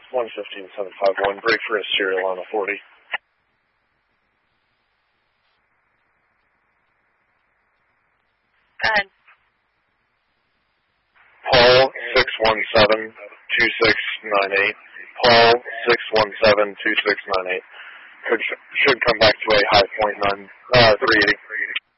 115.751, break for a serial on a 40. Go ahead. Paul 617-2698. Paul 617-2698. Should come back to a high point 380.